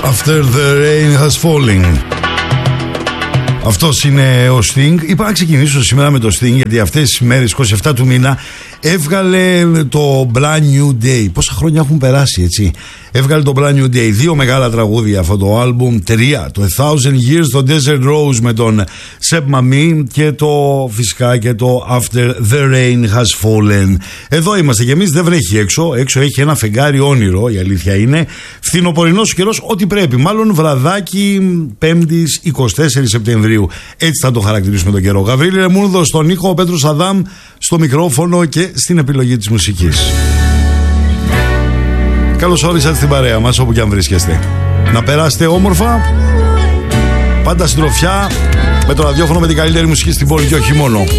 After the rain has fallen. Αυτός είναι ο Sting. Είπα να ξεκινήσω σήμερα με το Sting, γιατί αυτές τις μέρες, 27 του μήνα, έβγαλε το Brand New Day. Πόσα χρόνια έχουν περάσει, έτσι. Έβγαλε το Brand New Day. 2 μεγάλα τραγούδια αυτό το άλμπουμ. 3. Το A Thousand Years, το Desert Rose με τον Seb Mami και το φυσικά και το After the Rain has Fallen. Εδώ είμαστε κι εμείς, δεν βρέχει έξω. Έξω έχει ένα φεγγάρι όνειρο, η αλήθεια είναι. Φθινοπορεινός καιρός, ό,τι πρέπει. Μάλλον βραδάκι 5ης 24 Σεπτεμβρίου. Έτσι θα το χαρακτηρίσουμε τον καιρό. Γαβρίλη Ρεμούνδο στον ήχο, ο Πέτρος Αδάμ στο μικρόφωνο και στην επιλογή της μουσικής. Καλώς όρισατε στην παρέα μας όπου και αν βρίσκεστε. Να περάσετε όμορφα, πάντα συντροφιά με το ραδιόφωνο με την καλύτερη μουσική στην πόλη και όχι μόνο.